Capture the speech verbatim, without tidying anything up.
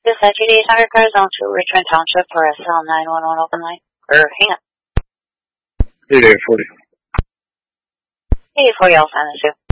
This is G D eight hundred Car Zone two, Richmond Township, for S L nine one one open line. Or, hang on. eight eight forty. eight eight forty, I'll sign this too.